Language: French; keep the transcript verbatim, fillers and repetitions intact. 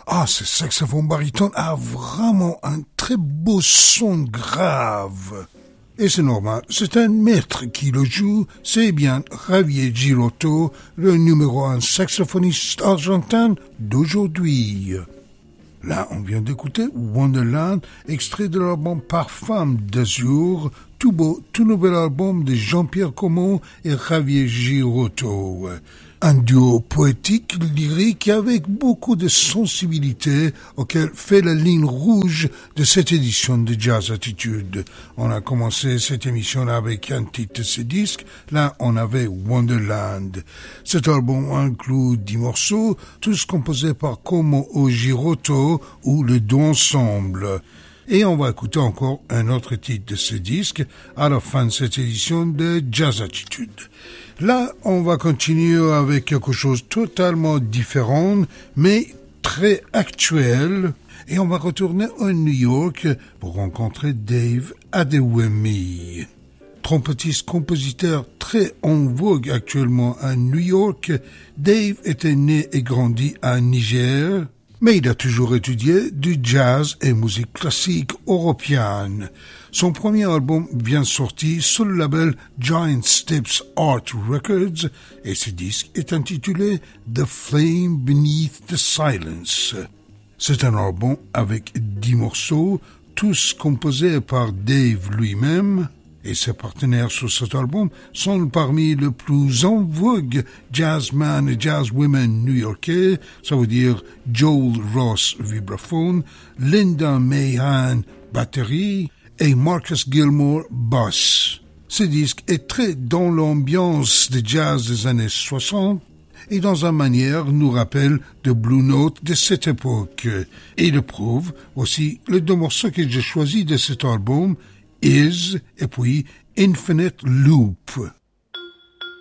Ah, ce saxophone baryton a vraiment un très beau son grave. Et c'est normal, c'est un maître qui le joue, c'est bien Javier Giroto, le numéro un saxophoniste argentin d'aujourd'hui. Là, on vient d'écouter Wonderland, extrait de l'album Parfum d'Azur, tout beau, tout nouvel album de Jean-Pierre Comont et Javier Giroto. Un duo poétique, lyrique et avec beaucoup de sensibilité auquel fait la ligne rouge de cette édition de Jazz Attitude. On a commencé cette émission avec un titre de ce disque, là on avait Wonderland. Cet album inclut dix morceaux, tous composés par Como o Giroto ou le duo ensemble. Et on va écouter encore un autre titre de ce disque à la fin de cette édition de Jazz Attitude. Là, on va continuer avec quelque chose totalement différent, mais très actuel. Et on va retourner à New York pour rencontrer Dave Adewemi. Trompettiste-compositeur très en vogue actuellement à New York, Dave était né et grandi à Niger, mais il a toujours étudié du jazz et musique classique européenne. Son premier album vient de sortir sur le label Giant Steps Art Records et ce disque est intitulé The Flame Beneath the Silence. C'est un album avec dix morceaux, tous composés par Dave lui-même, et ses partenaires sur cet album sont parmi les plus en vogue jazzman et jazzwomen new-yorkais, ça veut dire Joel Ross vibraphone, Linda Mahan batterie et Marcus Gilmore basse. Ce disque est très dans l'ambiance de jazz des années soixante et dans une manière nous rappelle de Blue Note de cette époque. Et le prouve aussi les deux morceaux que j'ai choisis de cet album, Is et puis Infinite Loop.